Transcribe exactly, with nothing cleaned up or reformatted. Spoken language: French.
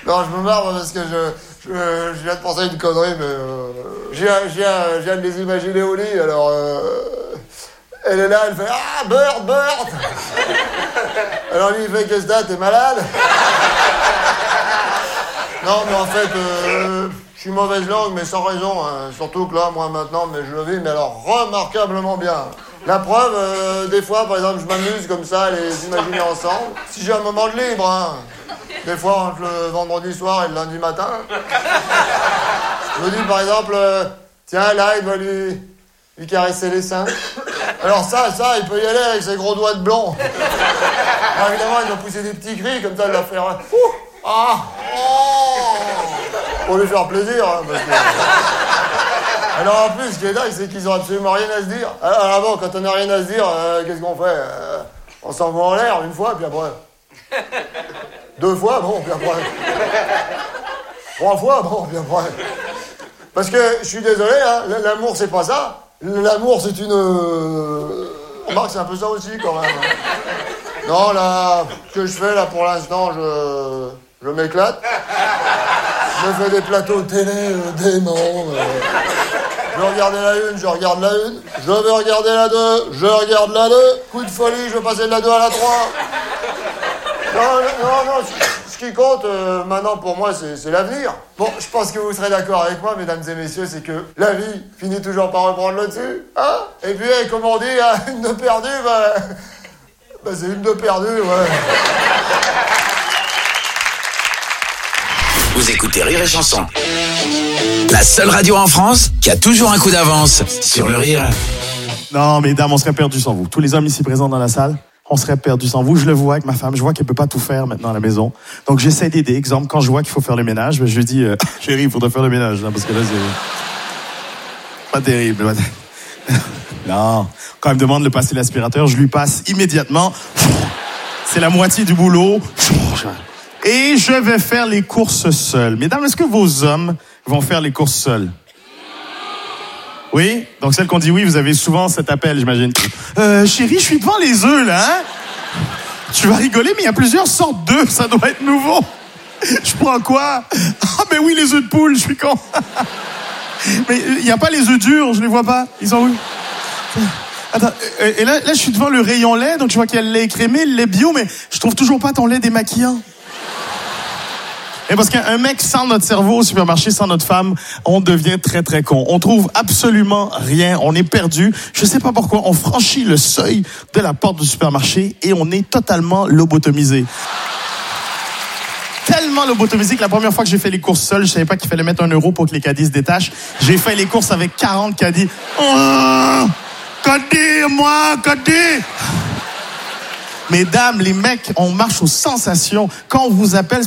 Non, je me marre parce que je, je, je viens de penser à une connerie, mais euh, je, viens, je, viens, je viens de les imaginer au lit, alors euh, elle est là, elle fait « Ah, Bird, Bird !» Alors lui, il fait « Qu'est-ce que t'as, t'es malade ?» Non, mais en fait, euh, je suis mauvaise langue, mais sans raison, hein. Surtout que là, moi, maintenant, mais je le vis, mais alors, remarquablement bien. La preuve, euh, des fois, par exemple, je m'amuse comme ça, à les imaginer ensemble. Si j'ai un moment de libre, hein. Des fois, entre le vendredi soir et le lundi matin. Je me dis, par exemple, euh, tiens, là, il va lui, lui caresser les seins. Alors ça, ça, il peut y aller avec ses gros doigts de blond. Alors, évidemment, ils ont poussé des petits cris, comme ça, il va faire... Ouh, ah, oh, pour lui faire plaisir, hein, parce que... Alors, en plus, ce qui est dingue, c'est qu'ils ont absolument rien à se dire. Alors, alors bon, quand on n'a rien à se dire, euh, qu'est-ce qu'on fait euh, On s'envoie en l'air une fois, puis après... Deux fois, bon, puis après... Trois fois, bon, puis après... Parce que, je suis désolé, hein, l'amour, c'est pas ça. L'amour, c'est une... Remarque, c'est un peu ça aussi, quand même. Non, là, ce que je fais, là, pour l'instant, je... Je m'éclate. Je me fais des plateaux de télé euh, déments. Euh... Je veux regarder la une, je regarde la une. Je veux regarder la deux, je regarde la deux. Coup de folie, je veux passer de la deux à la trois. Non, non, non, ce qui compte euh, maintenant pour moi, c'est, c'est l'avenir. Bon, je pense que vous serez d'accord avec moi, mesdames et messieurs, c'est que la vie finit toujours par reprendre le dessus. Hein? Et puis, hey, comme on dit, hein, une de perdue, bah, bah c'est une de perdue, ouais. Vous écoutez Rire et Chanson, la seule radio en France qui a toujours un coup d'avance sur le rire. Non, mesdames, on serait perdus sans vous. Tous les hommes ici présents dans la salle, on serait perdus sans vous. Je le vois avec ma femme, je vois qu'elle peut pas tout faire maintenant à la maison. Donc j'essaie d'aider. Exemple, quand je vois qu'il faut faire le ménage, je lui dis, euh, chérie, il faudrait faire le ménage, là, parce que là, c'est pas terrible. Non, quand elle me demande de passer l'aspirateur, je lui passe immédiatement. C'est la moitié du boulot. Et je vais faire les courses seul. Mesdames, est-ce que vos hommes vont faire les courses seuls? Oui? Donc celles qu'on dit oui, vous avez souvent cet appel, j'imagine. Euh, chérie, je suis devant les œufs, là, hein? Tu vas rigoler, mais il y a plusieurs sortes d'œufs, ça doit être nouveau. Je prends quoi? Ah, ben oui, les œufs de poule, je suis con. Mais il n'y a pas les œufs durs, je les vois pas. Ils sont où? Attends, et là, là, je suis devant le rayon lait, donc je vois qu'il y a le lait écrémé, le lait bio, mais je trouve toujours pas ton lait démaquillant. Et parce qu'un mec sans notre cerveau au supermarché, sans notre femme, on devient très très con. On trouve absolument rien, on est perdu. Je sais pas pourquoi, on franchit le seuil de la porte du supermarché et on est totalement lobotomisé. Tellement lobotomisé que la première fois que j'ai fait les courses seul, je savais pas qu'il fallait mettre un euro pour que les caddies se détachent. J'ai fait les courses avec quarante caddies. Oh, caddie, moi, caddie. Mesdames, les mecs, on marche aux sensations. Quand on vous appelle,